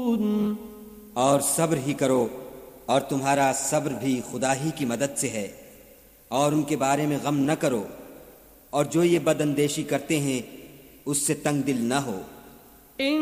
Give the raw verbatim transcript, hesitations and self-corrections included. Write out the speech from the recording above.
और सब्र ही करो, और तुम्हारा सब्र भी खुदा ही की मदद से है। और उनके बारे में गम न करो, और जो ये बदअंदेशी करते हैं उससे तंग दिल न हो।